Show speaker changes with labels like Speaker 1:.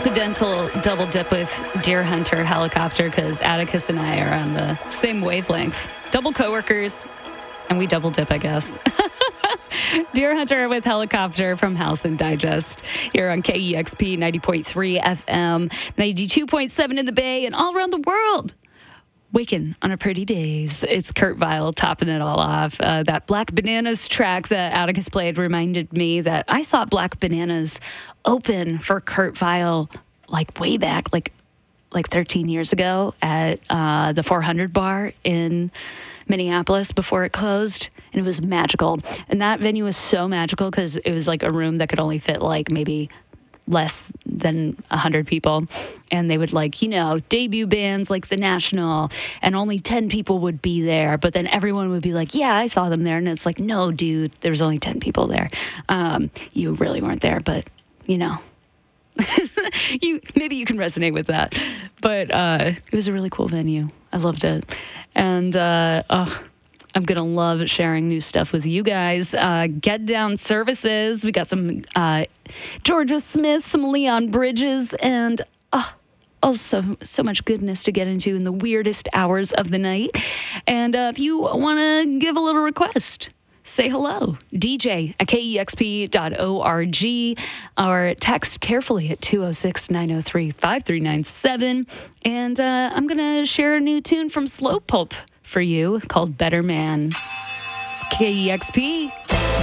Speaker 1: accidental double dip with Deer Hunter Helicopter because Atticus and I are on the same wavelength. Double coworkers, and we double dip, I guess. Deer Hunter with Helicopter from House and Digest here on KEXP 90.3 FM, 92.7 in the Bay, and all around the world. Waking on a pretty days. It's Kurt Vile topping it all off. That Black Bananas track that Atticus played reminded me that I saw Black Bananas open for Kurt Vile like way back, like 13 years ago at the 400 bar in Minneapolis before it closed. And it was magical. And that venue was so magical because it was like a room that could only fit like maybe less than 100 people. And they would debut bands like The National, and only 10 people would be there. But then everyone would be like, yeah, I saw them there. And it's like, no, dude, there was only 10 people there. You really weren't there, but maybe you can resonate with that. But it was a really cool venue. I loved it. And I'm going to love sharing new stuff with you guys. Get Down Services. We got some Georgia Smith, some Leon Bridges, and also so much goodness to get into in the weirdest hours of the night. And if you want to give a little request, say hello. DJ at KEXP.org, or text carefully at 206-903-5397. And I'm going to share a new tune from Slow Pulp for you called Better Man. It's KEXP.